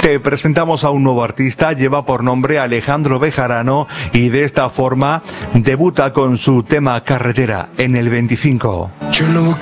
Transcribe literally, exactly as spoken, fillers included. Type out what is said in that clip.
te presentamos a un nuevo artista, lleva por nombre Alejandro Bejarano y de esta forma debuta con su tema Carretera en el veinticinco.